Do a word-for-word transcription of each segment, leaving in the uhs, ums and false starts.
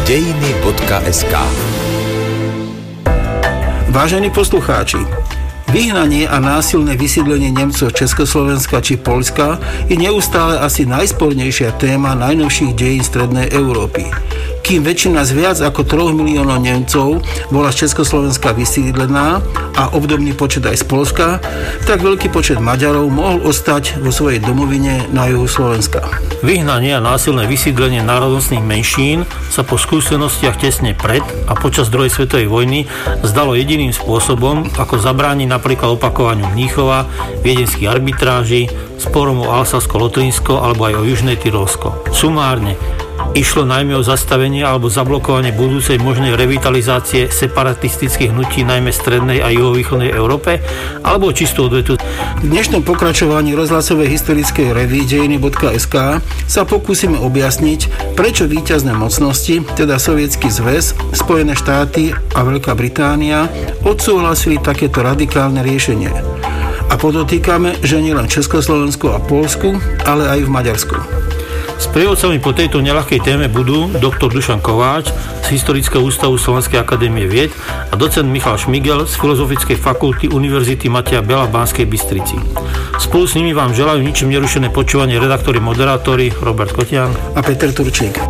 dejiny bodka es ká. Vážení poslucháči, vyhnanie a násilné vysídlenie Nemcov Československa či Poľska je neustále asi najspornejšia téma najnovších dejín strednej Európy. Kým väčšina z viac ako troch miliónov Nemcov bola z Československa vysídlená a obdobný počet aj z Poľska, tak veľký počet Maďarov mohol ostať vo svojej domovine na juhu Slovenska. Vyhnanie a násilné vysídlenie národnostných menšín sa po skúsenostiach tesne pred a počas druhej svetovej vojny zdalo jediným spôsobom, ako zabrániť napríklad opakovaniu Mníchova, viedenských arbitráží, sporom o Alsasko-Lotrínsko alebo aj o Južné Tyrolsko. Sumárne išlo najmä o zastavenie alebo zablokovanie budúcej možnej revitalizácie separatistických hnutí najmä v strednej a juhovýchodnej Európe alebo čistú odvetu. V dnešnom pokračovaní rozhlasovej historickej revue dejiny bodka es ká sa pokúsime objasniť, prečo víťazné mocnosti, teda Sovietsky zväz, Spojené štáty a Veľká Británia odsúhlasili takéto radikálne riešenie. A podotýkame, že nielen v Československu a Poľsku, ale aj v Maďarsku. Sprievodcami po tejto neľahkej téme budú doktor Dušan Kováč z Historického ústavu Slovenskej akadémie vied a docent Michal Šmigel z Filozofickej fakulty Univerzity Mateja Bela v Banskej Bystrici. Spolu s nimi vám želajú ničím nerušené počúvanie redaktori, moderátori Robert Kotian a Peter Turčík.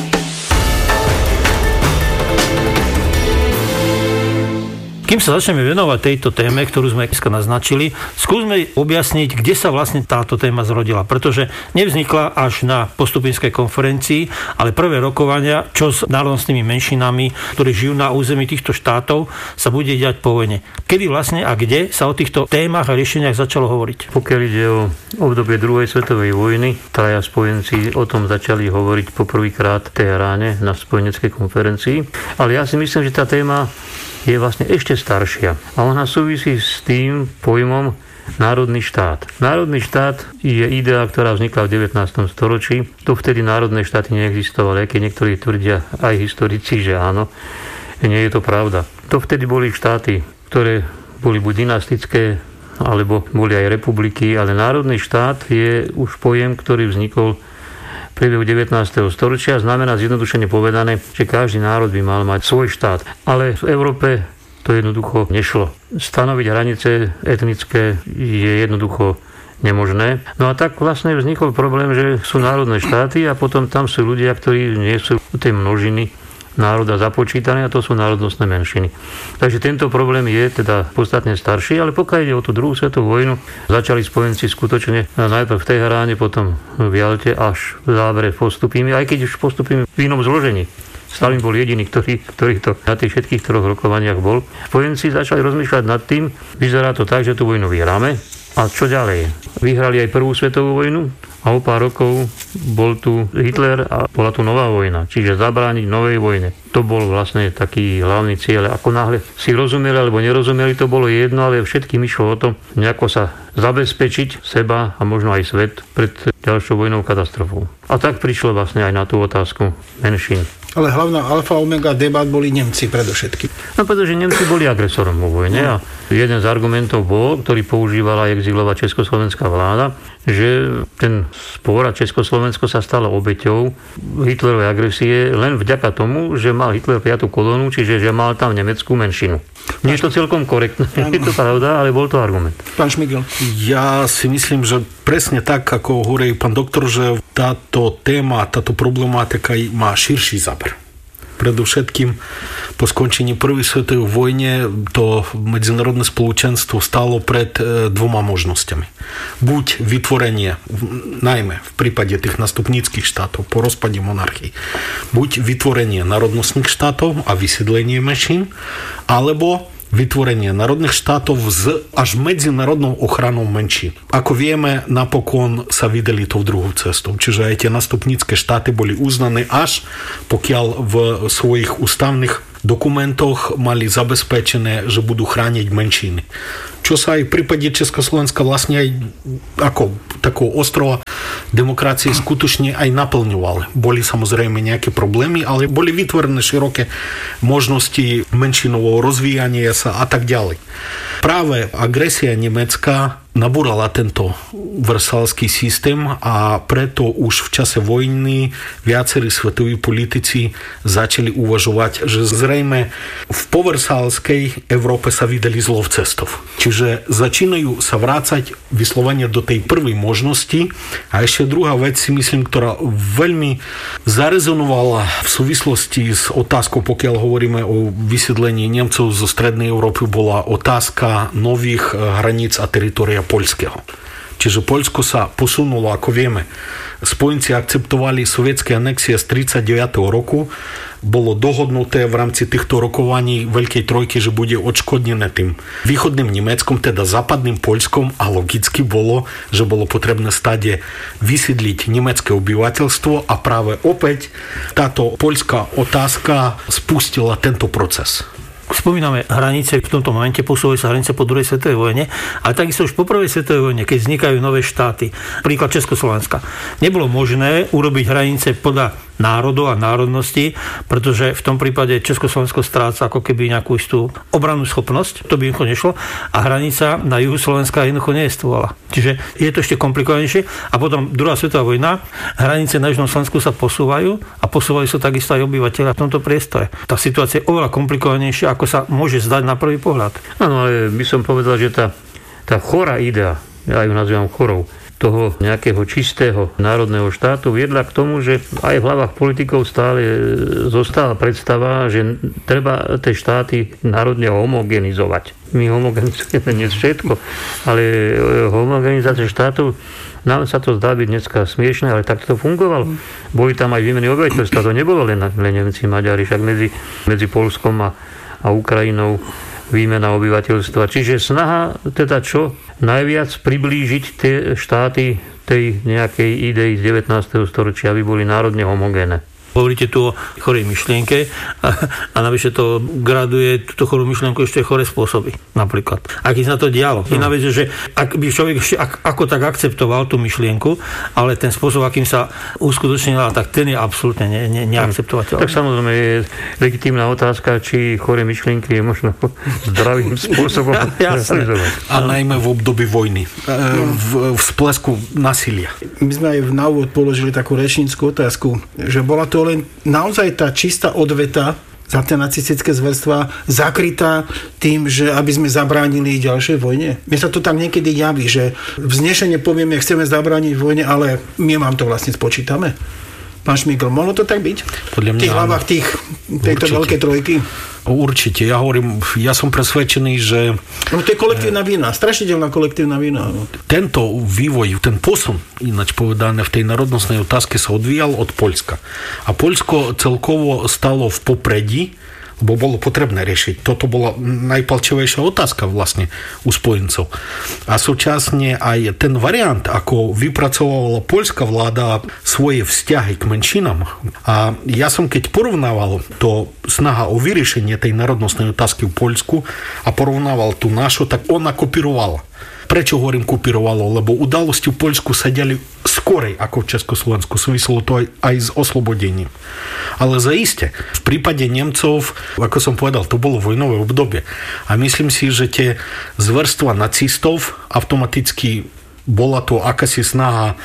Kým sa začneme venovať tejto téme, ktorú sme dneska naznačili, skúsme objasniť, kde sa vlastne táto téma zrodila, pretože nevznikla až na postupinskej konferencii, ale prvé rokovania, čo s národnostnými menšinami, ktorí žijú na území týchto štátov, sa bude diať po vojne. Kedy vlastne a kde sa o týchto témach a riešeniach začalo hovoriť? Pokiaľ ide o obdobie druhej svetovej vojny, traja spojenci o tom začali hovoriť poprvýkrát v Teheráne na spojeneckej konferencii, ale ja si myslím, že tá téma je vlastne ešte staršia. A ona súvisí s tým pojmom národný štát. Národný štát je idea, ktorá vznikla v devätnástom storočí. To vtedy národné štáty neexistovali, aj keď niektorí tvrdia aj historici, že áno. Nie je to pravda. To vtedy boli štáty, ktoré boli buď dynastické, alebo boli aj republiky, ale národný štát je už pojem, ktorý vznikol v priebehu devätnásteho storočia, znamená zjednodušene povedané, že každý národ by mal mať svoj štát. Ale v Európe to jednoducho nešlo. Stanoviť hranice etnické je jednoducho nemožné. No a tak vlastne vznikol problém, že sú národné štáty a potom tam sú ľudia, ktorí nie sú tej množiny národa započítané a to sú národnostné menšiny. Takže tento problém je teda podstatne starší, ale pokiaľ ide o tú druhú svetovú vojnu, začali spojenci skutočne najprv v Teheráne, potom v Jalte, až v závere postupíme, aj keď už postupíme v inom zložení. Stalin bol jediný, ktorý, ktorý to na tých všetkých troch rokovaniach bol. Spojenci začali rozmýšľať nad tým, vyzerá to tak, že tú vojnu vyhráme. A čo ďalej? Vyhrali aj prvú svetovú vojnu a o pár rokov bol tu Hitler a bola tu nová vojna. Čiže zabrániť novej vojne. To bol vlastne taký hlavný cieľ. Ako náhle si rozumeli alebo nerozumeli, to bolo jedno, ale všetkým išlo o to nejako sa zabezpečiť seba a možno aj svet pred ďalšou vojnou katastrofou. A tak prišlo vlastne aj na tú otázku menšín. Ale hlavná alfa omega debat boli Nemci predovšetkým. No pretože Nemci boli agresorom vo vojne a jeden z argumentov bol, ktorý používala exilová československá vláda, že ten spor a Československo sa stalo obeťou Hitlerovej agresie len vďaka tomu, že mal Hitler piatú kolónu, čiže že mal tam nemeckú menšinu. Nie je to celkom korektné, je to pravda, ale bol to argument. Pán Šmigel. Ja si myslím, že presne tak, ako hovorí pán doktor, že táto téma, táto problematika má širší záber. Predovšetkým po skončení prvej svetovej vojne to medzinárodné spoločenstvo stálo pred dvoma možnosťami. Buď vytvorenie, najmä v prípade tých nástupníckych štátov po rozpade monarchii, buď vytvorenie národnostných štátov a vysídlenie menšín, alebo vytvorenie národných štátov s až medzinárodnou ochranou menšín. Ako vieme, napokon sa vydali tou druhou cestou. Čiže aj tie nástupnícke štáty boli uznané až pokiaľ v svojich ústavných dokumentoch mali zabezpečené, že budú chrániť menšiny. Čo sa aj v prípade Československa vlastne aj ako takého ostrova demokracie skutočne aj naplňovali. Boli samozrejme nejaké problémy, ale boli vytvorené široké možnosti menšinovo rozvíjanie sa a tak ďalej. Práve agresia Nemecka nabúrala tento versalský systém a preto už v čase vojny viacerí svetoví politici začali uvažovať, že zrejme v poversalskej Európe sa vydali zlou cestou. Čiže začínajú sa vrácať vyslovene do tej prvej možnosti. A ešte druhá vec, si myslím, ktorá veľmi zarezonovala v súvislosti s otázkou, pokiaľ hovoríme o vysídlení Nemcov zo strednej Európy, bola otázka nových hraníc a teritoria poľského. Čiže Poľsko sa posunulo, ako vieme. Spojenci akceptovali sovietské anexie z tridsaťdeviateho roku. Bolo dohodnuté v rámci týchto rokovaní Veľkej trojky, že bude odškodnené tým východným Nemeckom, teda západným Poľskom, a logicky bolo, že bolo potrebné stade vysídliť nemecké obyvateľstvo a práve opäť táto poľská otázka spustila tento proces. Spomíname hranice, v tomto momente posúvajú sa hranice po druhej svetovej vojne, ale takisto už po prvej svetovej vojne, keď vznikajú nové štáty, príklad Československa, nebolo možné urobiť hranice podľa národov a národností, pretože v tom prípade Československo stráca ako keby nejakú istú obrannú schopnosť, to by jednoducho nešlo, a hranica na juhu Slovenska jednoducho neexistovala. Čiže je to ešte komplikovanejšie. A potom druhá svetová vojna, hranice na južnom Slovensku sa posúvajú a posúvajú sa takisto aj obyvateľia v tomto priestore. Tá situácia je oveľa komplikovanejšia, ako sa môže zdať na prvý pohľad. Áno, ale by som povedal, že tá, tá chorá idea, ja ju nazývam chorou, toho nejakého čistého národného štátu viedla k tomu, že aj v hlavách politikov stále zostala predstava, že treba tie štáty národne homogenizovať. My homogenizujeme dnes všetko, ale homogenizácia štátov, nám sa to zdá byť dneska smiešné, ale takto to fungovalo. Boli tam aj výmeny obyvateľstva, to nebolo len, len Nemci, Maďari, však medzi, medzi Poľskom a, a Ukrajinou výmena obyvateľstva. Čiže snaha teda čo najviac priblížiť tie štáty tej nejakej idei z devätnásteho storočia, aby boli národne homogénne. Hovoríte tu o chorej myšlienke a, a navyše to graduje túto chorú myšlienku ešte choré spôsoby. Napríklad. Aký sa to dialo. Iná vec je, že ak by človek ešte ak, ako tak akceptoval tú myšlienku, ale ten spôsob, akým sa uskutočnila, tak ten je absolútne ne, ne, neakceptovateľný. Tak samozrejme je legitímna otázka, či choré myšlienky je možno zdravým spôsobom realizovať. A najmä v období vojny. V, v splesku násilia. My sme aj na úvod položili takú rečnícku otázku, že bola to len naozaj tá čistá odveta za tie nacistické zverstvá zakrytá tým, že aby sme zabránili ďalšej vojne. Mne sa to tak niekedy javí, že vznešene povieme, chceme zabrániť vojne, ale my vám to vlastne spočítame. Pán Šmigl, mohlo to tak byť? Podľa mňa v tých hlavách tých, tejto veľkej trojky? Určite. Ja hovorím, ja som presvedčený, že... No to je kolektívna vina, strašidelná kolektívna vina. Tento vývoj, ten posun, ináč povedané, v tej národnostnej otázke sa odvíjal od Poľska. A Poľsko celkovo stalo v popredí, bo bolo potrebné riešiť. Toto bola najpalčivejšia otázka vlastne u spojencov. A súčasne aj ten variant, ako vypracovala poľská vláda svoje vzťahy k menšinám. A ja som keď porovnával to snaha o vyriešenie tej národnostnej otázky v Poľsku a porovnával tú našu, tak ona kopírovala. Prečo hovorím kopírovalo? Lebo udalosti v Poľsku sa diali skorej ako v Československu. Súviselo to aj, aj s oslobodením. Ale zaiste, v prípade Nemcov, ako som povedal, to bolo vojnové obdobie. A myslím si, že tie zverstva nacistov automaticky bola to akási snaha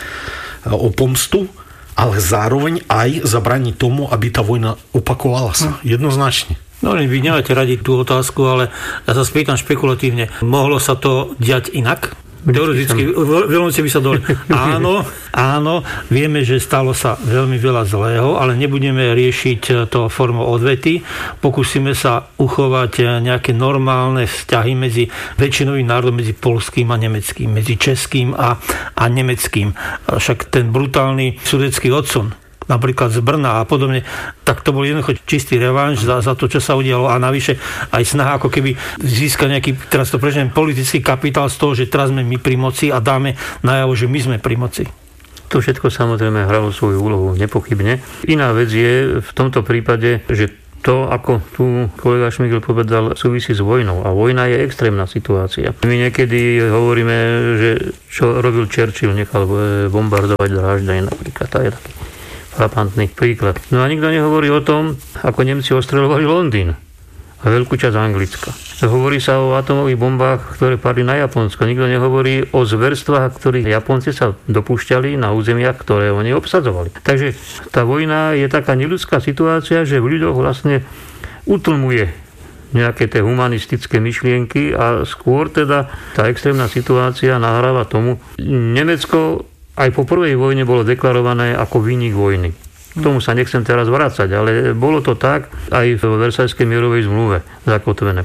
o pomstu, ale zároveň aj zabraniť tomu, aby tá vojna opakovala sa. Jednoznačne. No, vy nemáte radiť tú otázku, ale ja sa spýtam špekulatívne. Mohlo sa to diať inak? Teoreticky, veľmi by sa dole. Áno, áno, vieme, že stalo sa veľmi veľa zlého, ale nebudeme riešiť to formou odvety. Pokúsime sa uchovať nejaké normálne vzťahy medzi väčšinovým národom, medzi poľským a nemeckým, medzi českým a, a nemeckým. Však ten brutálny sudecký odsun, napríklad z Brna a podobne, tak to bol jednoducho čistý revanš za, za to, čo sa udialo, a navyše aj snaha ako keby získať nejaký, teraz to prežnem, politický kapitál z toho, že teraz sme my pri moci a dáme najavo, že my sme pri moci. To všetko samozrejme hralo svoju úlohu, nepochybne. Iná vec je v tomto prípade, že to, ako tu kolega Šmigl povedal, súvisí s vojnou. A vojna je extrémna situácia. My niekedy hovoríme, že čo robil Churchill, nechal bombardovať Drážďany napríklad. To je taký frapantný príklad. No a nikto nehovorí o tom, ako Nemci ostreľovali Londýn. a veľkú časť Anglicka. Hovorí sa o atomových bombách, ktoré padli na Japonsko. Nikto nehovorí o zverstvách, ktorých Japonci sa dopúšťali na územiach, ktoré oni obsadzovali. Takže tá vojna je taká neľudská situácia, že v ľuďoch vlastne utlmuje nejaké tie humanistické myšlienky a skôr teda tá extrémna situácia nahráva tomu. Nemecko aj po prvej vojne bolo deklarované ako vinník vojny. K tomu sa nechcem teraz vrácať, ale bolo to tak aj v Versajskej mierovej zmluve zakotvené.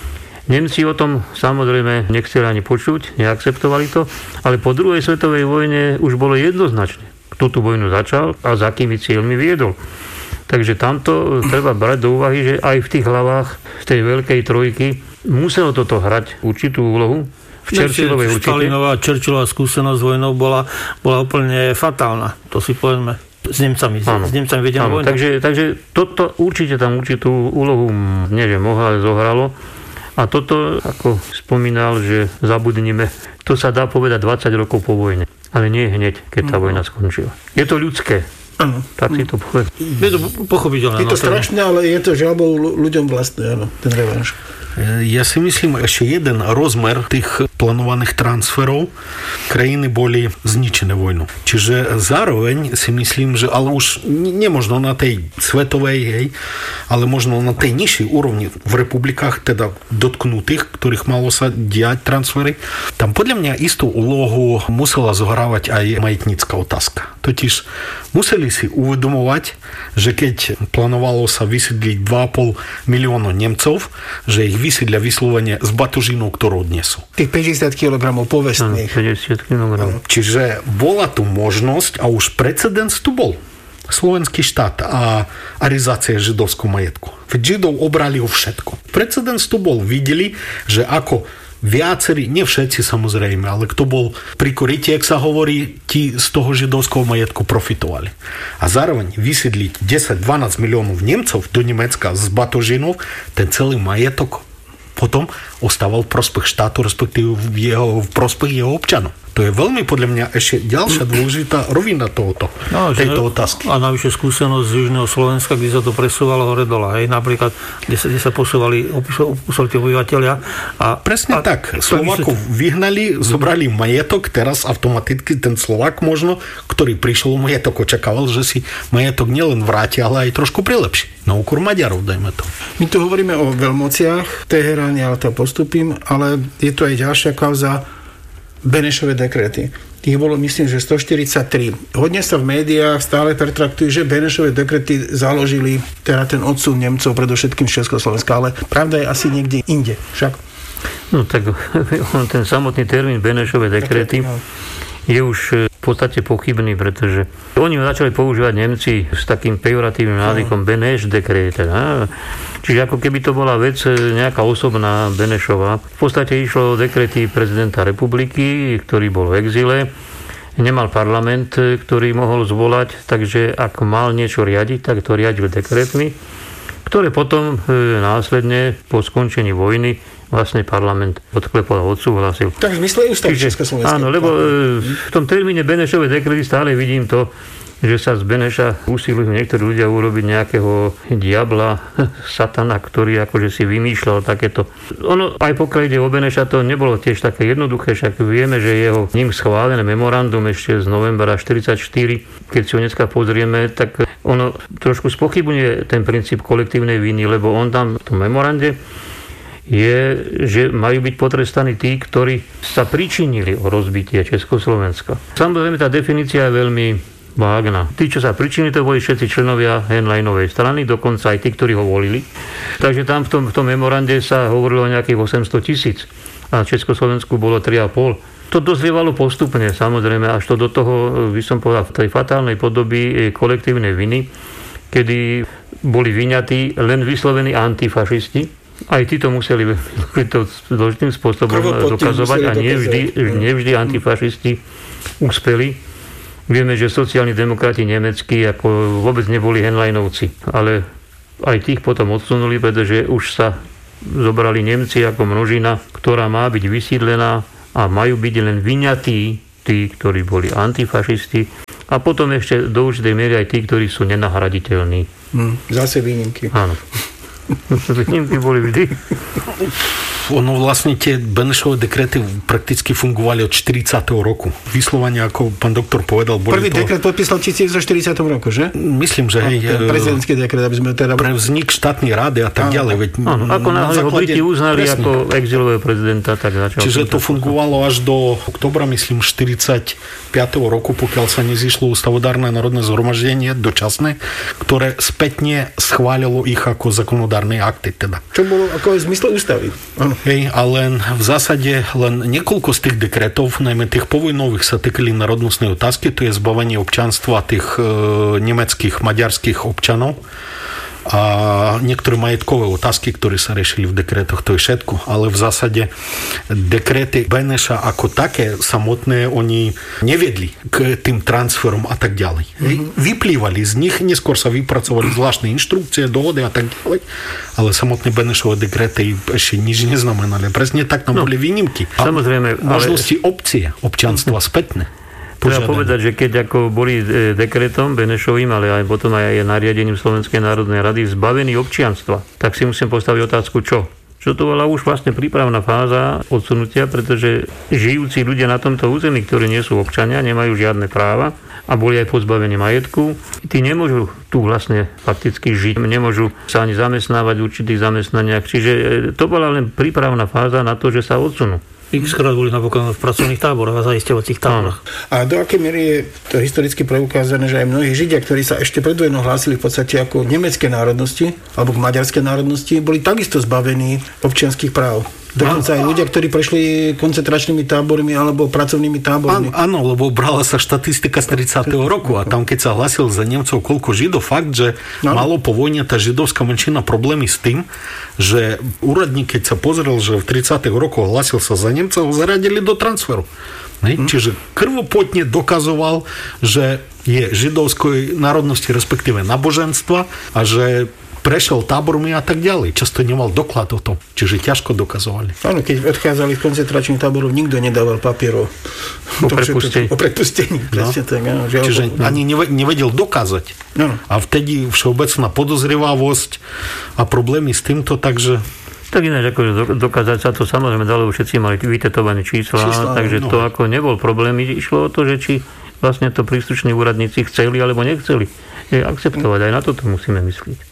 Nemci o tom samozrejme nechceli ani počuť, neakceptovali to, ale po druhej svetovej vojne už bolo jednoznačne, kto tú vojnu začal a za akými cieľmi viedol. Takže tamto treba brať do úvahy, že aj v tých hlavách tej veľkej trojky muselo toto hrať určitú úlohu. V Churchillovej určite. Stalinová Churchillová skúsenosť s vojnou bola, bola úplne fatálna. To si povedzme. S Nemcami, áno, s Nemcami vedenú vojnu. Takže, takže toto určite tam určitú úlohu, nie že mohla, ale zohralo. A toto, ako spomínal, že zabudnime, to sa dá povedať dvadsať rokov po vojne. Ale nie hneď, keď tá no. vojna skončila. Je to ľudské. Áno. Tak si to povie. Je to pochopiteľné. Je to strašné, ale je to žiaľbou ľuďom vlastné, áno, ten revanš. Ja si myslím, ešte jeden rozmer tých plánovaných transferov krajiny boli zničené vojnou. Čiže zároveň si myslím, že ale už nemožno na tej svetovej, hej, ale možno na tej nižšej úrovni v republikách, teda dotknutých, ktorých malo sa diať transfery, tam podľa mňa istú úlohu musela zohrávať aj majetnícka otázka. Totiž museli si uvedomovať, že keď plánovalo sa vysídliť dva a pol milióna Nemcov, že ich vysídlia vyslovene z batožínou, ktorú odnesú. Tých päťdesiat kilogramov povestných. päťdesiat kilogramov. Čiže bola tu možnosť a už precedens tu bol. Slovenský štát a arizácia židovského majetku. Veď Židov obrali o všetko. Precedens tu bol. Videli, že ako viacerí, nie všetci samozrejme, ale kto bol pri korite, jak sa hovorí, ti z toho židovského majetku profitovali. A zároveň vysídliť desať dvanásť miliónov Nemcov do Nemecka z batožinov, ten celý majetok potom ostával v prospech štátu, respektíve v, jeho, v prospech jeho občanov. To je veľmi podľa mňa ešte ďalšia dôležitá rovina tohoto, no, tejto otázky. A navyše skúsenosť z Južného Slovenska, kde sa to presúvalo hore dola, hej, napríklad, kde sa, kde sa posúvali, opúsali tie obyvateľia. A, Presne a, tak. Slovákov sa... vyhnali, zobrali majetok, teraz automaticky ten Slovák možno, ktorý prišiel o majetok, očakával, že si majetok nielen vráti, ale aj trošku prilepší. Na úkor Maďarov, dajme to. My tu hovoríme o veľmociach, Teheráne, ale to postupím, ale je tu aj ďalšia kauza, Benešové dekrety. Tých bolo, myslím, že stoštyridsaťtri. Hodne sa v médiách stále pretraktujú, že Benešové dekrety založili teda ten odsun Nemcov, predovšetkým z Československa, ale pravda je asi niekde inde. Však? No tak ten samotný termín Benešové dekrety je už v podstate pochybný, pretože oni ho začali používať Nemci s takým pejoratívnym návykom Beneš dekret. Čiže ako keby to bola vec nejaká osobná Benešová. V podstate išlo o dekrety prezidenta republiky, ktorý bol v exíle. Nemal parlament, ktorý mohol zvolať, takže ak mal niečo riadiť, tak to riadil dekretmi, ktoré potom následne po skončení vojny vlastne parlament odklepol a odsúhlasil. Tak v zmysle ústavy Československej. Áno, lebo v tom termíne Benešové dekrety stále vidím to, že sa z Beneša usilujú niektorí ľudia urobiť nejakého diabla, satana, ktorý akože si vymýšľal takéto. Ono, aj pokiaľ ide o Beneša, to nebolo tiež také jednoduché, však vieme, že jeho ním schválené memorandum ešte z novembra štyridsaťštyri, keď si ho dneska pozrieme, tak ono trošku spochybňuje ten princíp kolektívnej viny, lebo on tam v tom memorande je, že majú byť potrestaní tí, ktorí sa pričinili o rozbitie Československa. Samozrejme, tá definícia je veľmi vágna. Tí, čo sa pričinili, to boli všetci členovia Henleinovej strany, dokonca aj tí, ktorí ho volili. Takže tam v tom, v tom memorande sa hovorilo o nejakých osemsto tisíc a v Československu bolo tri a pol. To dozrievalo postupne, samozrejme, až to do toho, by som povedal, v tej fatálnej podoby kolektívnej viny, kedy boli vyňatí len vyslovení antifašisti. Aj tí to museli to dôležitým spôsobom dokazovať a nie vždy, nie vždy antifašisti uspeli. Vieme, že sociálni demokrati nemeckí ako vôbec neboli Henleinovci, ale aj tých potom odsunuli, pretože už sa zobrali Nemci ako množina, ktorá má byť vysídlená a majú byť len vyňatí tí, ktorí boli antifašisti a potom ešte do určitej miery aj tí, ktorí sú nenahraditeľní. Hmm, zase výnimky. Áno. Výnimky boli vždy. Ono vlastne tie Benešové dekrety prakticky fungovali od štyridsiateho roku. Vyslovene, ako pán doktor povedal, boli Prvý to... dekret podpísal v devätnásťstoštyridsiatom roku, že? Myslím, že hej... Prezidentský dekret, aby sme teda... Pre vznik štátnej rady a tak ďalej. Veď Áno, ako náhle ho Briti uznali presne ako exilového prezidenta, tak začal... Čiže to fungovalo až do oktobra, myslím, štyridsaťpiateho roku, pokiaľ sa nezišlo ústavodárne národné zhromaždenie dočasné, ktoré spätne schválilo ich ako zákonodárne akty. Teda. Čo bolo ako v zmysle ústavy. Áno. Hej, a len v zásade len niekoľko z tých dekretov, najmä tých povojnových, sa týkali národnostnej otázky, to je zbavenie občanstva tých e, nemeckých, maďarských občanov a niektoré majetkové otázky, ktoré sa riešili v dekretoch, to je všetko. Ale v zásade dekrety Beneša ako také samotné oni neviedli k tým transferom a tak ďalej. Mm-hmm. Vyplývali z nich, neskôr sa vypracovali zvláštne inštrukcie, dohody a tak ďalej, ale samotné Benešové dekrety ešte nič neznamenali. Presne tak tam no, boli výnimky. Samozrejme, možnosti ale... opcie občianstva spätné. Treba povedať, že keď ako boli dekretom Benešovým, ale aj potom aj nariadením Slovenskej národnej rady zbavení občianstva, tak si musím postaviť otázku, čo? Čo to bola už vlastne prípravná fáza odsunutia, pretože žijúci ľudia na tomto území, ktorí nie sú občania, nemajú žiadne práva a boli aj pozbavení majetku, tí nemôžu tu vlastne fakticky žiť, nemôžu sa ani zamestnávať v určitých zamestnaniach. Čiže to bola len prípravná fáza na to, že sa odsunú. Xkrát boli napokon v pracovných táboroch a zaisťovacích táboroch. A do akej miery je to historicky preukázané, že aj mnohí Židia, ktorí sa ešte pred vojnou hlásili v podstate ako nemecké národnosti alebo k maďarskej národnosti, boli takisto zbavení občianskych práv. Dokonca aj ľudia, ktorí prešli koncentračnými tábormi alebo pracovnými tábormi. Áno, lebo brala sa štatistika z tridsiateho roku a tam, keď sa hlasil za Nemcov koľko Židov, fakt, že no. malo po vojne tá židovská menšina problémy s tým, že úradník, keď sa pozrel, že v tridsiatych rokoch hlasil sa za Nemcov, zaradili do transferu. Hmm. Čiže krvopotne dokazoval, že je židovskej národnosti, respektíve náboženstva a že prešiel tábormi a tak ďalej. Často nemal doklad o tom. Čiže ťažko dokazovali. Áno, keď odchádzali z koncentračných táborov, nikto nedával papierov o prepustení. O prepustení. No. Tak, áno, Čiže no. ani nevedel dokázať. No. A vtedy všeobecná podozrivavosť a problémy s týmto, takže... Tak ináč, akože dokázať sa to samozrejme dalo, všetci mali vytetované čísla, čísla takže no. to ako nebol problém. Išlo o to, že či vlastne to príslušní úradníci chceli alebo nechceli akceptovať. Aj na toto musíme myslieť.